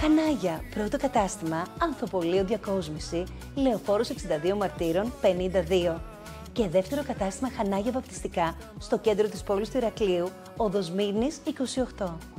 Χανάγια, πρώτο κατάστημα, Ανθοπολείο Διακόσμηση, Λεωφόρος 62 Μαρτύρων 52. Και δεύτερο κατάστημα Χανάγια Βαπτιστικά, στο κέντρο της πόλης του Ηρακλείου, οδός Μύρνης 28.